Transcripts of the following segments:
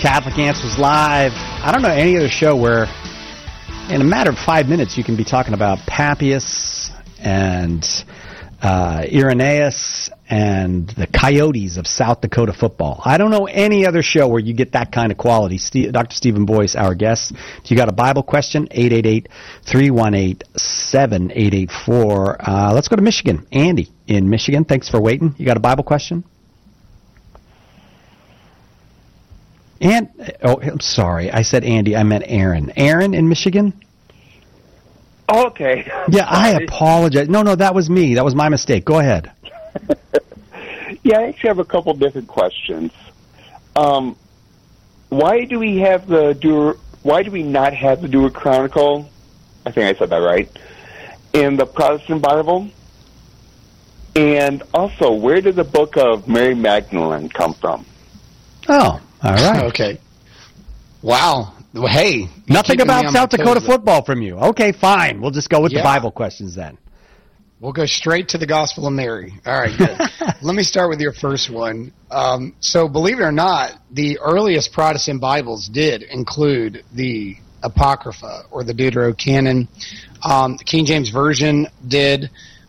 Catholic Answers Live. I don't know any other show where in a matter of 5 minutes you can be talking about Papias and Irenaeus and the Coyotes of South Dakota football. I don't know any other show where you get that kind of quality. Dr. Stephen Boyce, our guest. If you got a Bible question, 888-318-7884. Let's go to Michigan. Andy in Michigan, thanks for waiting. You got a Bible question? I'm sorry. I said Andy. I meant Aaron. Aaron in Michigan? Okay. Yeah, I apologize. No, that was me. That was my mistake. Go ahead. Yeah, I actually have a couple different questions. Why do we not have the Dewar Chronicle? I think I said that right. In the Protestant Bible? And also, where did the book of Mary Magdalene come from? Oh, all right. Okay. Wow. Well, hey. Nothing about South Dakota football from you. Okay, fine. We'll just go with the Bible questions then. We'll go straight to the Gospel of Mary. All right, good. Let me start with your first one. So believe it or not, the earliest Protestant Bibles did include the Apocrypha or the Deuterocanon. The King James Version did.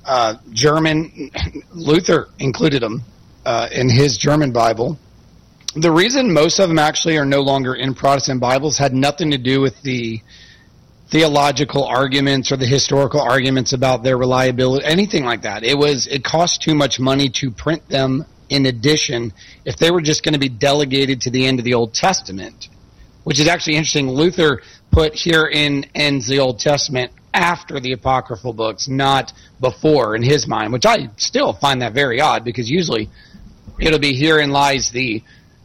German, Luther included them in his German Bible. The reason most of them actually are no longer in Protestant Bibles had nothing to do with the theological arguments or the historical arguments about their reliability, anything like that. It cost too much money to print them in addition if they were just going to be delegated to the end of the Old Testament, which is actually interesting. Luther put herein ends the Old Testament after the apocryphal books, not before in his mind, which I still find that very odd because usually it'll be herein lies the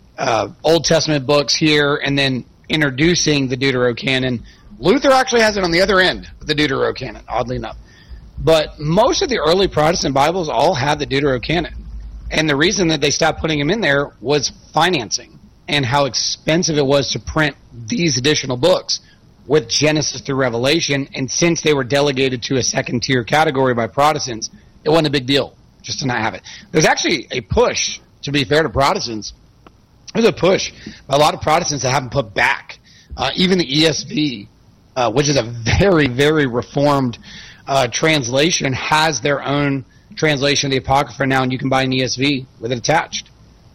Old Testament books here and then introducing the Deuterocanon. Luther actually has it on the other end of the Deuterocanon, oddly enough. But most of the early Protestant Bibles all had the Deuterocanon. And the reason that they stopped putting them in there was financing and how expensive it was to print these additional books with Genesis through Revelation. And since they were delegated to a second-tier category by Protestants, it wasn't a big deal just to not have it. There's actually a push, to be fair to Protestants, there's a push by a lot of Protestants that haven't put back. Even the ESV, which is a very, very reformed translation, has their own translation of the Apocrypha now, and you can buy an ESV with it attached.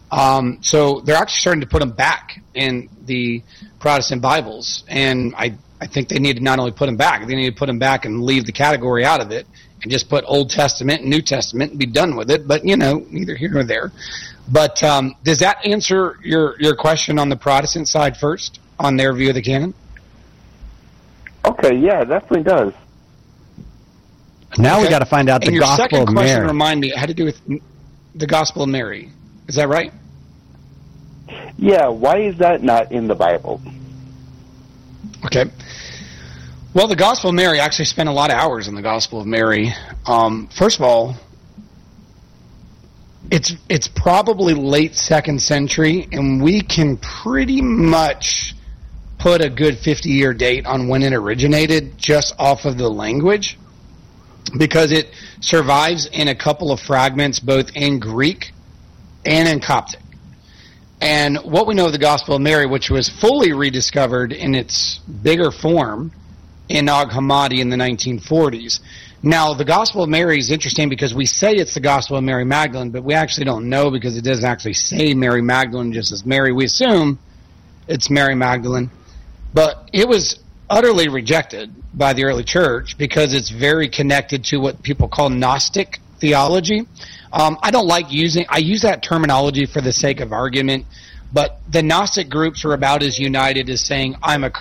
So they're actually starting to put them back in the Protestant Bibles, and I think they need to not only put them back, they need to put them back and leave the category out of it and just put Old Testament and New Testament and be done with it, but, neither here nor there. But does that answer your question on the Protestant side first, on their view of the canon? Okay, yeah, it definitely does. Now we got to find out the Gospel of Mary. And your second question, remind me, it had to do with the Gospel of Mary. Is that right? Yeah, why is that not in the Bible? Okay. Well, the Gospel of Mary, I actually spent a lot of hours in the Gospel of Mary. First of all, it's probably late 2nd century, and we can pretty much put a good 50-year date on when it originated just off of the language, because it survives in a couple of fragments, both in Greek and in Coptic. And what we know of the Gospel of Mary, which was fully rediscovered in its bigger form in Nag Hammadi in the 1940s. Now, the Gospel of Mary is interesting because we say it's the Gospel of Mary Magdalene, but we actually don't know because it doesn't actually say Mary Magdalene, just as Mary. We assume it's Mary Magdalene. But it was utterly rejected by the early church because it's very connected to what people call Gnostic theology. I use that terminology for the sake of argument, but the Gnostic groups were about as united as saying, I'm a Christian